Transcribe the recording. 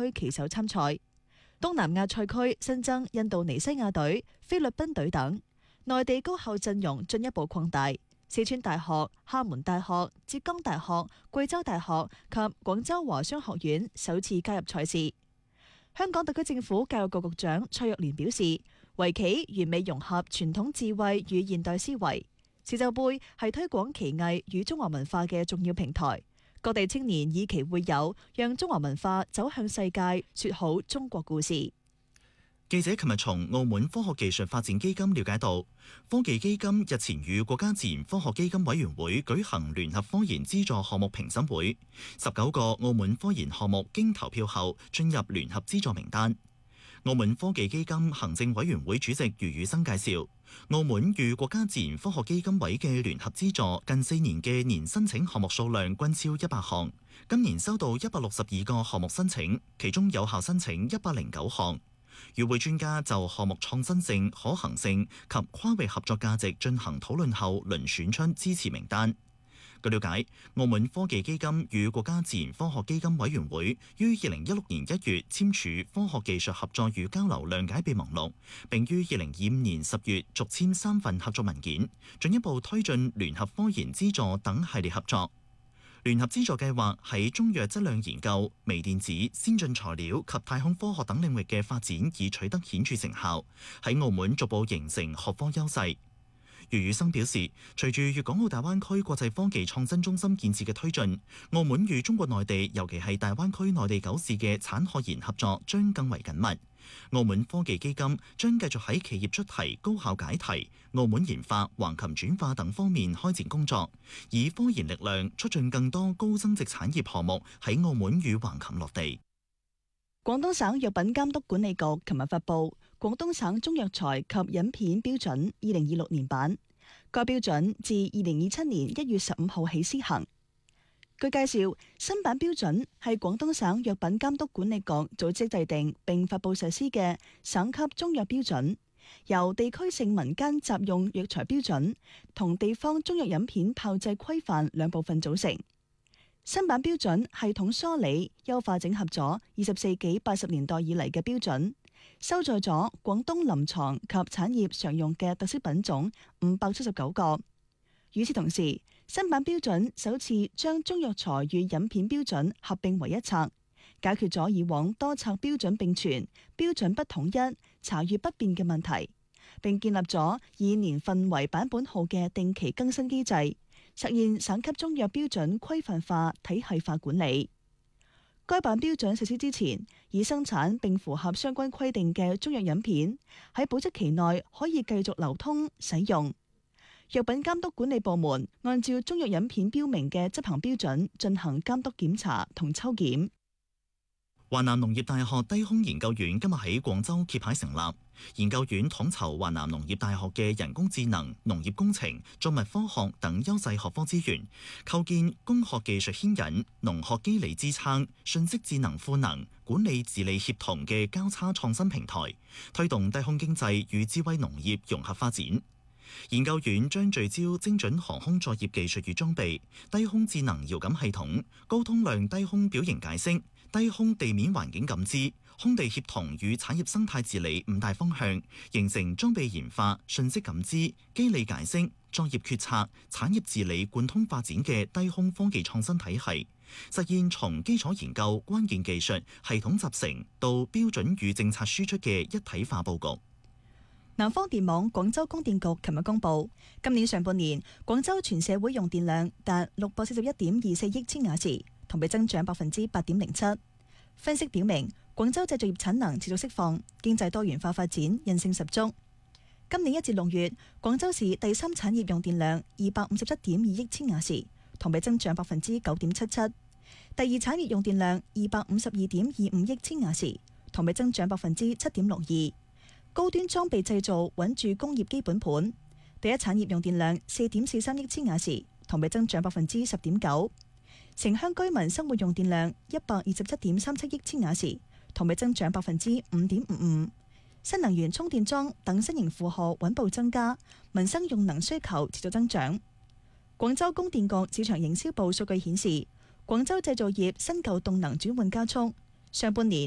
區旗手參賽。東南亞賽區新增印度尼西亞隊、菲律賓隊等，內地高校陣容進一步擴大。四川大學、廈門大學、浙江大學、貴州大學及廣州華商學院首次加入賽事。香港特區政府教育局局長蔡若蓮表示，圍棋完美融合傳統智慧與現代思維。四週杯係推廣棋藝與中華文化嘅重要平台，各地青年以棋會友，讓中華文化走向世界，說好中國故事。 記者琴日從澳門科學技術發展基金了解到，科技基金日前與國家自然科學基金委員會舉行聯合科研資助項目評審會，19個澳門科研項目經投票後進入聯合資助名單。澳門科技基金行政委員會主席余宇生介紹，澳門與國家自然科學基金委嘅聯合資助近4年嘅年申請項目數量均超100項，今年收到162個項目申請，其中有效申請109項。與會專家就項目創新性、可行性及跨域合作價值進行討論後，遴選出支持名單。據了解，澳門科技基金與國家自然科學基金委員會於2016年1月簽署科學技術合作與交流諒解備忘錄，並於2025年10月續簽3份合作文件，進一步推進聯合科研資助等系列合作。聯合資助計劃喺中藥質量研究、微電子、先進材料及太空科學等領域嘅發展已取得顯著成效，喺澳門逐步形成學科優勢。余宇生表示，隨住粵港澳大灣區國際科技創新中心建設嘅推進，澳門與中國內地，尤其係大灣區內地9市嘅產學研合作將更為緊密。澳門科技基金將繼續喺企業出題、高校解題、澳門研發、橫琴轉化等方面開展工作，以科研力量促進更多高增值產業項目喺澳門與橫琴落地。 廣東省藥品監督管理局琴日發布《廣東省中藥材及飲片標準2026年版》，該標準自2027年1月15號起施行。據介紹，新版標準係廣東省藥品監督管理局組織制定並發布實施嘅省級中藥標準，由地區性民間雜用藥材標準同地方中藥飲片炮製規範兩部分組成。新版標準系統梳理、優化整合咗20世紀80年代以嚟嘅標準，收載咗廣東臨床及產業常用嘅特色品種579個。與此同時，新版標準首次將中藥材與飲片標準合併為一冊，解決咗以往多冊標準並存、標準不統一、查閱不便嘅問題，並建立咗以年份為版本號嘅定期更新機制，實現省級中藥標準規範化、體系化管理。該版標準實施之前，已生產並符合相關規定嘅中藥飲片喺保質期內可以繼續流通使用。藥品監督管理部門按照中藥飲片標明嘅執行標準進行監督檢查同抽檢。 華南農業大學低空研究院今日喺廣州揭牌成立，研究院統籌華南農業大學嘅人工智能、農業工程、作物科學等優勢學科資源，構建工學技術牽引、農學機理支撐、信息智能賦能、管理治理協同嘅交叉創新平台，推動低空經濟與智慧農業融合發展。研究院將聚焦精準航空作業技術與裝備、低空智能遙感系統、高通量低空表型解析、低空地面環境感知、空地協同與產業生態治理5大方向，形成裝備研發、信息感知、機理解析、作業決策、產業治理貫通發展嘅低空科技創新體系，實現從基礎研究、關鍵技術、系統集成到標準與政策輸出嘅一體化佈局。 南方電網廣州供電局琴日公布，今年上半年廣州全社會用電量達641.24億千瓦時，同比增長8.07%。分析表明，廣州製造業產能持續釋放，經濟多元化發展韌性十足。今年1至6月，廣州市第三產業用電量257.2億千瓦時，同比增長9.77%。第二產業用電量252.25億千瓦時，同比增長7.62%。高端裝備製造穩住工業基本盤，第一產業用電量4.43億千瓦時，同比增長10.9%。城鄉居民生活用電量127.37億千瓦時，同比增長5.55%。新能源充電樁等新型負荷穩步增加，民生用能需求持續增長。廣州供電局市場營銷部數據顯示，廣州製造業新舊動能轉換加速，上半年